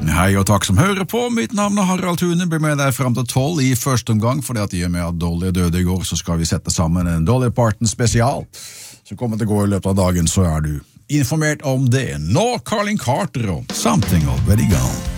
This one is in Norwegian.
Hei og takk som hører på, mitt navn er Harald Thune, blir med deg frem til 12 i første omgang, fordi at i og med at Dolly døde i går, så skal vi sette sammen en Dolly Parton spesial, som kommer til å gå i løpet av dagen, så er du informert om det. Nå Carlin Carter og Something Already Gone.